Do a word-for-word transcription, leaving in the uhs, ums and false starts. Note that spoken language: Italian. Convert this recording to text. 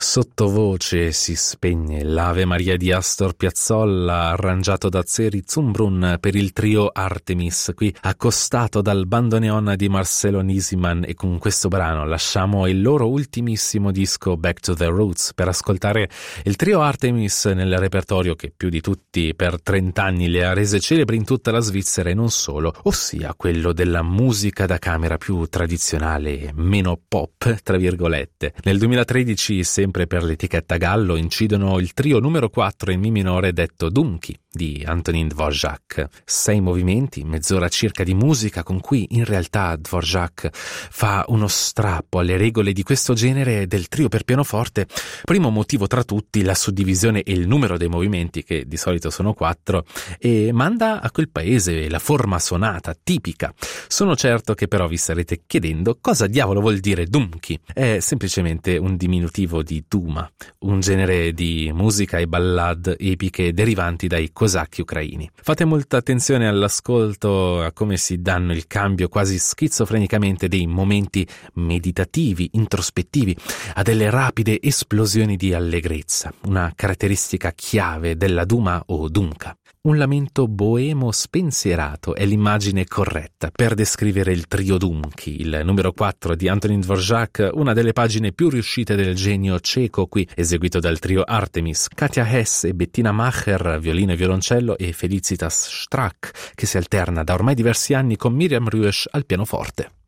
Sottovoce si spegne l'Ave Maria di Astor Piazzolla, arrangiato da Zeri Zumbrun per il trio Artemis, qui accostato dal bandoneon di Marcello Nisiman, e con questo brano lasciamo il loro ultimissimo disco Back to the Roots per ascoltare il trio Artemis nel repertorio che più di tutti per trent'anni le ha rese celebri in tutta la Svizzera e non solo, ossia quello della musica da camera più tradizionale, meno pop, tra virgolette. Nel duemilatredici, sempre per l'etichetta Gallo, incidono il trio numero quattro in mi minore detto Dunki di Antonín Dvořák. Sei movimenti, mezz'ora circa di musica con cui in realtà Dvořák fa uno strappo alle regole di questo genere del trio per pianoforte. Primo motivo tra tutti la suddivisione e il numero dei movimenti, che di solito sono quattro, e manda a quel paese la forma suonata tipica. Sono certo che però vi starete chiedendo cosa diavolo vuol dire Dunki. È semplicemente un diminutivo di Duma, un genere di musica e ballad epiche derivanti dai cosacchi ucraini. Fate molta attenzione all'ascolto, a come si danno il cambio quasi schizofrenicamente dei momenti meditativi, introspettivi, a delle rapide esplosioni di allegrezza, una caratteristica chiave della Duma o Dunka. Un lamento boemo spensierato è l'immagine corretta per descrivere il trio Dunki, il numero quattro di Antonín Dvořák, una delle pagine più riuscite del genio ceco, qui eseguito dal trio Artemis, Katja Hess e Bettina Macher, violino e violoncello, e Felicitas Strack, che si alterna da ormai diversi anni con Miriam Rüesch al pianoforte.